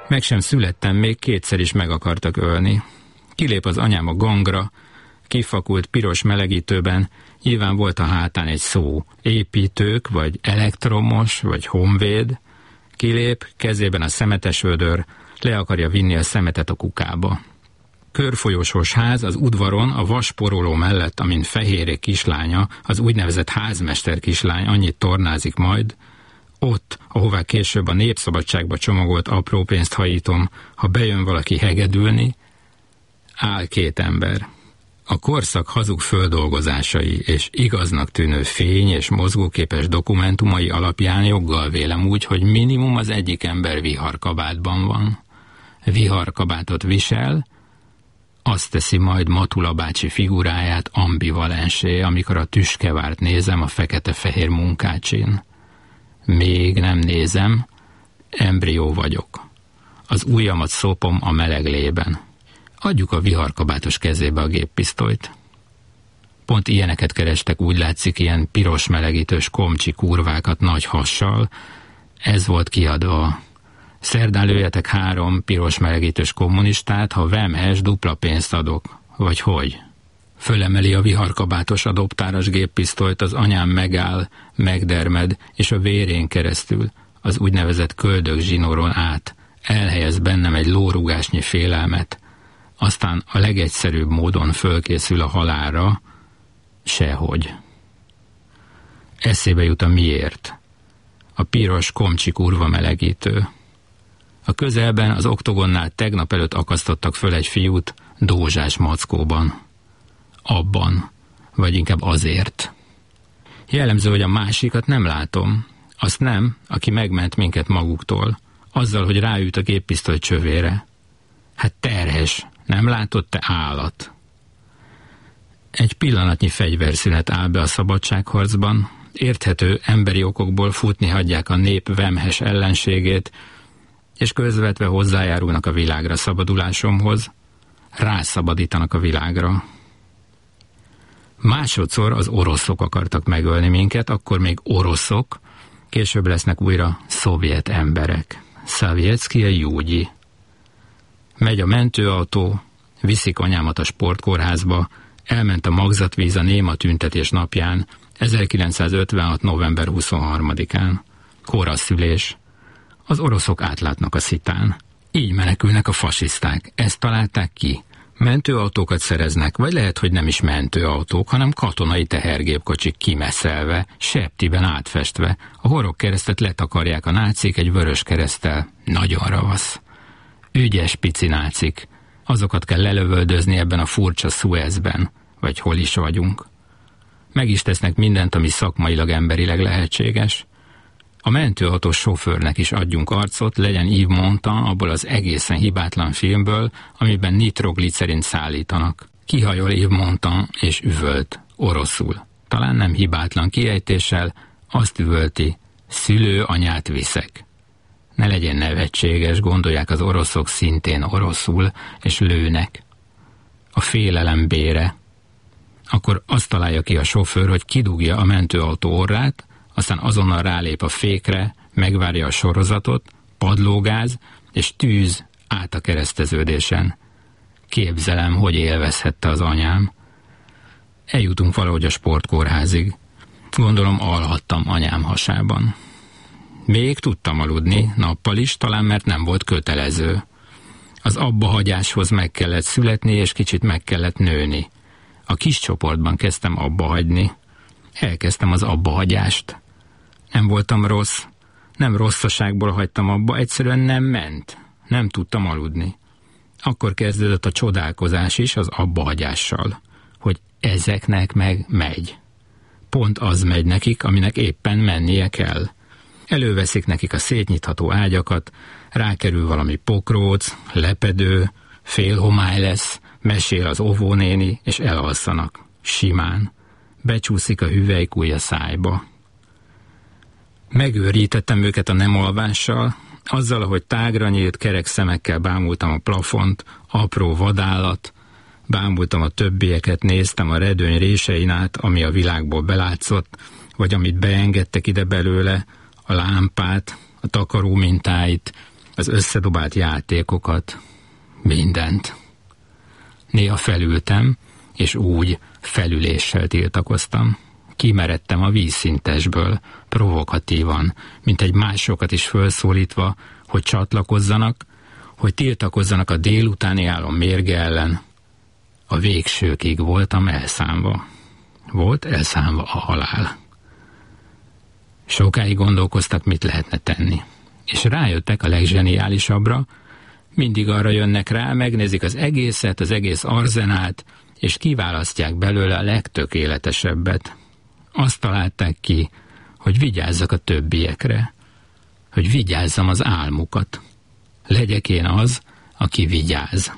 Meg sem születtem, még kétszer is meg akartak ölni. Kilép az anyám a gangra, kifakult piros melegítőben, nyilván volt a hátán egy szó, építők, vagy elektromos, vagy honvéd. Kilép, kezében a szemetes vödör, le akarja vinni a szemetet a kukába. Körfolyosos ház az udvaron, a vasporoló mellett, amin Fehéré kislánya, az úgynevezett házmester kislány annyit tornázik majd, ott, ahová később a Népszabadságba csomagolt apró pénzt hajítom, ha bejön valaki hegedülni, áll két ember. A korszak hazug földolgozásai és igaznak tűnő fény és mozgóképes dokumentumai alapján joggal vélem úgy, hogy minimum az egyik ember viharkabátban van. Viharkabátot visel, azt teszi majd Matula bácsi figuráját ambivalensé, amikor a tüskevárt nézem a fekete-fehér munkácsin. Még nem nézem, embrió vagyok. Az ujjamat szopom a meleg lében. Adjuk a viharkabátos kezébe a géppisztolyt. Pont ilyeneket kerestek, úgy látszik, ilyen piros melegítős komcsi kurvákat nagy hassal. Ez volt kiadva. Szerdán lőjetek 3 piros melegítős kommunistát, ha vemhes, dupla pénzt adok. Vagy hogy? Fölemeli a viharkabátos adoptáras géppisztolyt, az anyám megáll, megdermed, és a vérén keresztül, az úgynevezett köldök zsinóron át, elhelyez bennem egy lórugásnyi félelmet, aztán a legegyszerűbb módon fölkészül a halálra, sehogy. Eszébe jut a miért. A piros komcsi kurva melegítő. A közelben az oktogonnál tegnap előtt akasztottak föl egy fiút dózsás mackóban. Abban, vagy inkább azért. Jellemző, hogy a másikat nem látom. Azt nem, aki megment minket maguktól, azzal, hogy ráüt a géppisztoly csövére. Hát terhes, nem látod, te állat? Egy pillanatnyi fegyverszünet áll be a szabadságharcban, érthető emberi okokból futni hagyják a nép vemhes ellenségét, és közvetve hozzájárulnak a világra szabadulásomhoz, rászabadítanak a világra. Másodszor az oroszok akartak megölni minket, akkor még oroszok, később lesznek újra szovjet emberek. Szovjetszkije Júgyi. Megy a mentőautó, viszik anyámat a sportkórházba, elment a magzatvíz a néma tüntetés napján, 1956. november 23-án. Koraszülés. Az oroszok átlátnak a szitán. Így menekülnek a fasiszták. Ezt találták ki. Mentőautókat szereznek, vagy lehet, hogy nem is mentőautók, hanem katonai tehergépkocsik kimeszelve, septiben átfestve. A horogkeresztet letakarják a nácik egy vörös kereszttel. Nagyon ravasz. Ügyes pici nácik. Azokat kell lelövöldözni ebben a furcsa Suezben, vagy hol is vagyunk. Meg is tesznek mindent, ami szakmailag emberileg lehetséges. A mentőautós sofőrnek is adjunk arcot, legyen Yves Montand abból az egészen hibátlan filmből, amiben nitroglicerint szállítanak. Kihajol Yves Montand és üvölt, oroszul. Talán nem hibátlan kiejtéssel, azt üvölti, szülő anyát viszek. Ne legyen nevetséges, gondolják az oroszok szintén oroszul, és lőnek. A félelem bére. Akkor azt találja ki a sofőr, hogy kidugja a mentőautó orrát, aztán azonnal rálép a fékre, megvárja a sorozatot, padlógáz, és tűz át a kereszteződésen. Képzelem, hogy élvezhette az anyám. Eljutunk valahogy a sportkórházig. Gondolom alhattam anyám hasában. Még tudtam aludni, nappal is, talán mert nem volt kötelező. Az abbahagyáshoz meg kellett születni, és kicsit meg kellett nőni. A kis csoportban kezdtem abbahagyni. Elkezdtem az abbahagyást. Nem voltam rossz, nem rosszaságból hagytam abba, egyszerűen nem ment. Nem tudtam aludni. Akkor kezdődött a csodálkozás is az abbahagyással, hogy ezeknek meg megy. Pont az megy nekik, aminek éppen mennie kell. Előveszik nekik a szétnyitható ágyakat, rákerül valami pokróc, lepedő, félhomály lesz, mesél az óvónéni, és elalszanak. Simán. Becsúszik a hüvelykúj a szájba. Megőrítettem őket a nem alvással, azzal, ahogy tágra nyílt kerek szemekkel bámultam a plafont, apró vadállat, bámultam a többieket, néztem a redőny résein át, ami a világból belátszott, vagy amit beengedtek ide belőle, a lámpát, a takaró mintáit, az összedobált játékokat, mindent. Néha felültem, és úgy felüléssel tiltakoztam. Kimeredtem a vízszintesből, provokatívan, mint egy másokat is felszólítva, hogy csatlakozzanak, hogy tiltakozzanak a délutáni álom mérge ellen. A végsőkig voltam elszámva. Volt elszámva a halál. Sokáig gondolkoztak, mit lehetne tenni. És rájöttek a legzseniálisabbra, mindig arra jönnek rá, megnézik az egészet, az egész arzenált, és kiválasztják belőle a legtökéletesebbet. Azt találták ki, hogy vigyázzak a többiekre, hogy vigyázzam az álmukat. Legyek én az, aki vigyáz.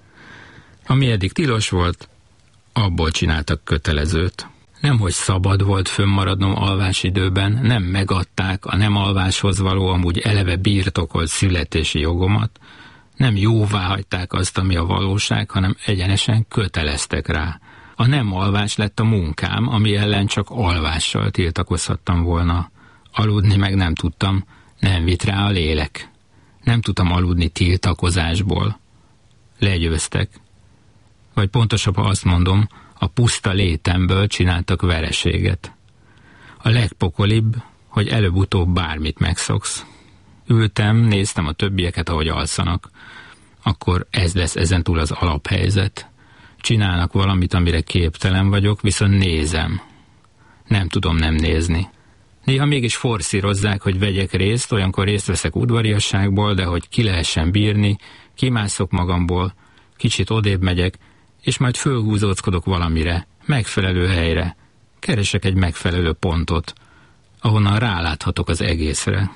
Ami eddig tilos volt, abból csináltak kötelezőt. Nemhogy szabad volt fönnmaradnom alvásidőben, nem megadták a nem alváshoz való amúgy eleve birtokolt születési jogomat, nem jóváhagyták azt, ami a valóság, hanem egyenesen köteleztek rá. A nem alvás lett a munkám, ami ellen csak alvással tiltakozhattam volna. Aludni meg nem tudtam, nem vitt rá a lélek. Nem tudtam aludni tiltakozásból. Legyőztek. Vagy pontosabban azt mondom, a puszta létemből csináltak vereséget. A legpokolibb, hogy előbb-utóbb bármit megszoksz. Ültem, néztem a többieket, ahogy alszanak. Akkor ez lesz ezentúl az alaphelyzet. Csinálnak valamit, amire képtelen vagyok, viszont nézem. Nem tudom nem nézni. Néha mégis forszírozzák, hogy vegyek részt, olyankor részt veszek udvariasságból, de hogy ki lehessen bírni, kimászok magamból, kicsit odébb megyek, és majd fölhúzóckodok valamire, megfelelő helyre. Keresek egy megfelelő pontot, ahonnan ráláthatok az egészre.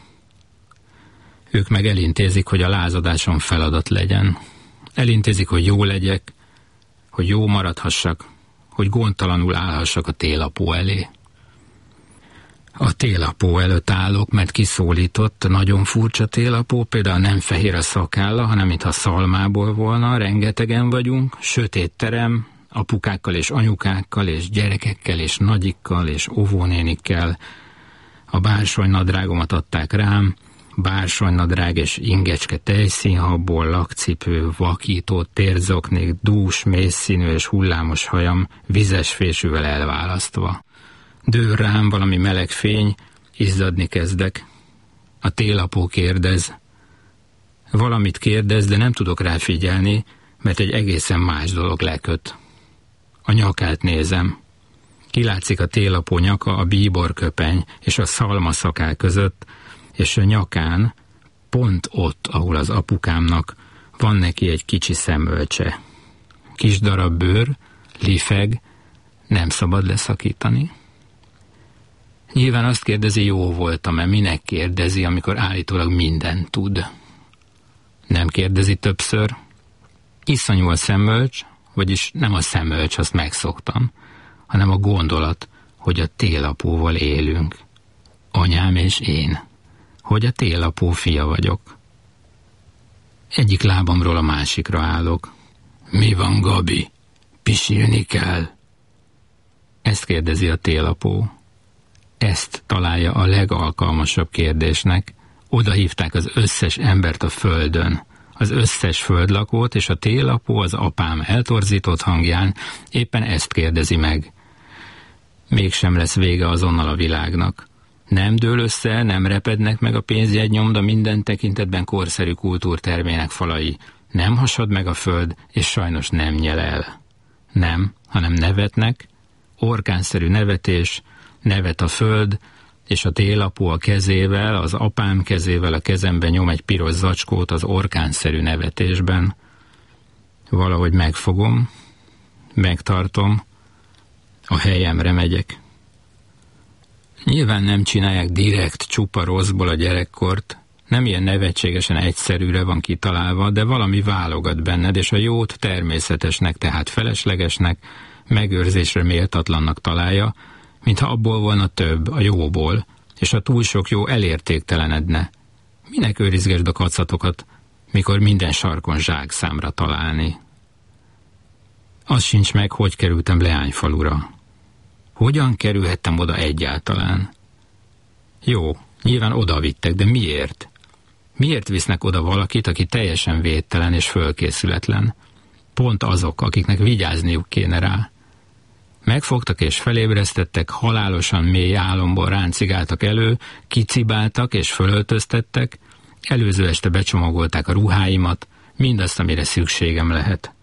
Ők meg elintézik, hogy a lázadásom feladat legyen. Elintézik, hogy jó legyek, hogy jó maradhassak, hogy gondtalanul állhassak a télapó elé. A télapó előtt állok, mert kiszólított, nagyon furcsa télapó, például nem fehér a szakálla, hanem mintha szalmából volna, rengetegen vagyunk, sötét terem, apukákkal és anyukákkal és gyerekekkel és nagyikkal és óvónénikkel. A bársonynadrágomat adták rám, bársonynadrág és ingecske tejszínhabból, lakcipő, vakító, térzoknék, dús, mélyszínű és hullámos hajam vizes fésűvel elválasztva. Dől rám valami meleg fény, izzadni kezdek. A télapó kérdez. Valamit kérdez, de nem tudok rá figyelni, mert egy egészen más dolog leköt. A nyakát nézem. Kilátszik a télapó nyaka a bíborköpeny és a szalmaszakál között, és a nyakán, pont ott, ahol az apukámnak, van neki egy kicsi szemölcse. Kis darab bőr, lifeg, nem szabad leszakítani. Nyilván azt kérdezi, jó voltam-e, minek kérdezi, amikor állítólag mindent tud. Nem kérdezi többször. Iszonyú a szemölcs, vagyis nem a szemölcs, azt megszoktam, hanem a gondolat, hogy a télapóval élünk. Anyám és én. Hogy a télapó fia vagyok. Egyik lábamról a másikra állok. Mi van, Gabi? Pisilni kell? Ezt kérdezi a télapó. Ezt találja a legalkalmasabb kérdésnek. Oda hívták az összes embert a földön, az összes földlakót, és a télapó az apám eltorzított hangján éppen ezt kérdezi meg. Mégsem lesz vége azonnal a világnak. Nem dől össze, nem repednek meg a pénzjegynyomda minden tekintetben korszerű kultúrtermének falai. Nem hasad meg a föld, és sajnos nem nyel el. Nem, hanem nevetnek, orkánszerű nevetés, nevet a föld, és a télapó a kezével, az apám kezével a kezembe nyom egy piros zacskót az orkánszerű nevetésben. Valahogy megfogom, megtartom, a helyemre megyek. Nyilván nem csinálják direkt csupa rosszból a gyerekkort, nem ilyen nevetségesen egyszerűre van kitalálva, de valami válogat benned, és a jót természetesnek, tehát feleslegesnek, megőrzésre méltatlannak találja, mintha abból volna több, a jóból, és a túl sok jó elértéktelenedne. Minek őrizgesd a kacatokat, mikor minden sarkon zsákszámra találni? Az sincs meg, hogy kerültem Leányfalura. Hogyan kerülhettem oda egyáltalán? Jó, nyilván oda vittek, de miért? Miért visznek oda valakit, aki teljesen védtelen és fölkészületlen? Pont azok, akiknek vigyázniuk kéne rá. Megfogtak és felébresztettek, halálosan mély álomból ráncigáltak elő, kicibáltak és fölöltöztettek, előző este becsomagolták a ruháimat, mindazt, amire szükségem lehet.